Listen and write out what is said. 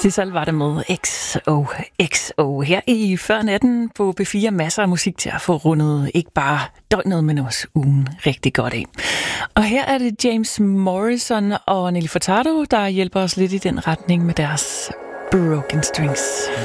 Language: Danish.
Sissel var det med XOXO her i Før Natten på B4. Masser af musik til at få rundet ikke bare døgnet, men også ugen rigtig godt af. Og her er det James Morrison og Nelly Furtado, der hjælper os lidt i den retning med deres Broken Strings.